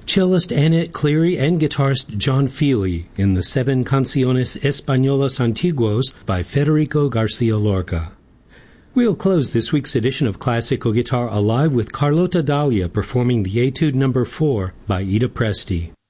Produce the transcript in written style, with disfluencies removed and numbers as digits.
cellist Annette Cleary and guitarist John Feely in the Seven Canciones Españolas Antiguos by Federico Garcia Lorca. We'll close this week's edition of Classical Guitar Alive with Carlota Dahlia performing the Etude No. 4 by Ida Presti.